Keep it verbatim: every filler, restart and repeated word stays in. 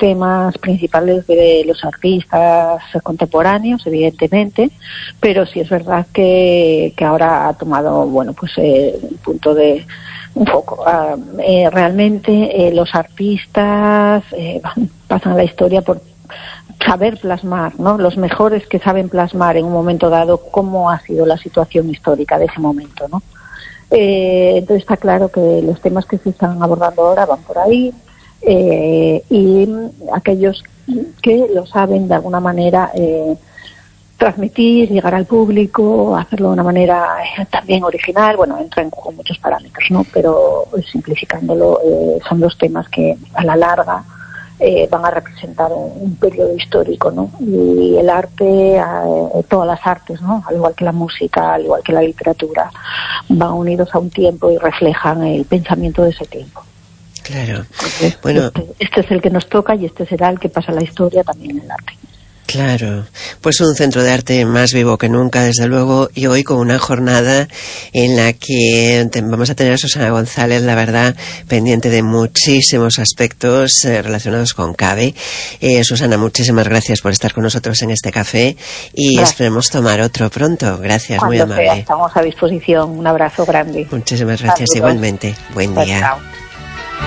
temas principales de los artistas contemporáneos, evidentemente, pero sí es verdad que, que ahora ha tomado, bueno, pues eh, un punto de un poco. Uh, eh, realmente eh, los artistas eh, pasan a la historia por saber plasmar, ¿no? Los mejores que saben plasmar en un momento dado cómo ha sido la situación histórica de ese momento, ¿no? Eh, entonces está claro que los temas que se están abordando ahora van por ahí, eh, y aquellos que lo saben de alguna manera eh, transmitir, llegar al público, hacerlo de una manera eh, también original, bueno, entran con muchos parámetros, ¿no? Pero simplificándolo, eh, son los temas que a la larga eh, van a representar un, un periodo histórico, ¿no? Y el arte, eh, todas las artes, ¿no? Al igual que la música, al igual que la literatura, van unidos a un tiempo y reflejan el pensamiento de ese tiempo. Claro. Entonces, bueno, este, este es el que nos toca y este será el que pasa a la historia también en el arte. Claro, pues un centro de arte más vivo que nunca, desde luego, y hoy con una jornada en la que vamos a tener a Susana González, la verdad, pendiente de muchísimos aspectos eh, relacionados con CABE. Eh, Susana, muchísimas gracias por estar con nosotros en este café y gracias. Esperemos tomar otro pronto. Gracias, Cuando muy amable. Sea, estamos a disposición. Un abrazo grande. Muchísimas gracias. Saludos. Igualmente. Buen día. Chao.